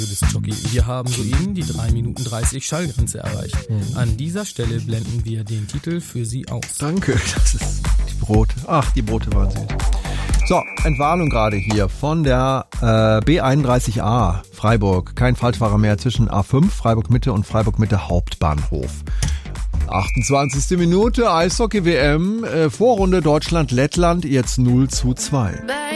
Jockey. Wir haben soeben die 3 Minuten 30 Schallgrenze erreicht. An dieser Stelle blenden wir den Titel für Sie aus. Danke, das ist die Brote. Ach, die Brote waren süß. So, Entwarnung gerade hier von der B31A Freiburg. Kein Falschfahrer mehr zwischen A5, Freiburg Mitte und Freiburg Mitte Hauptbahnhof. 28. Minute, Eishockey-WM, Vorrunde Deutschland-Lettland, jetzt 0:2.